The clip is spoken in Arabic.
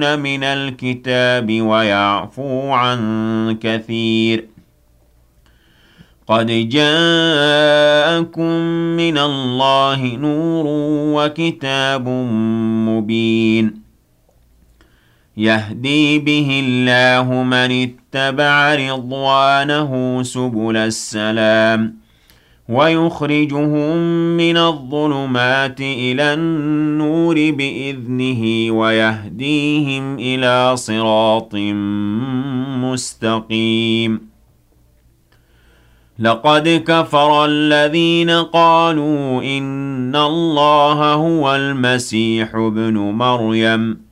من الكتاب ويعفو عن كثير. قد جاءكم من الله نور وكتاب مبين يهدي به الله من اتبع رضوانه سبل السلام ويخرجهم من الظلمات إلى النور بإذنه ويهديهم إلى صراط مستقيم. لقد كفر الذين قالوا إن الله هو المسيح ابن مريم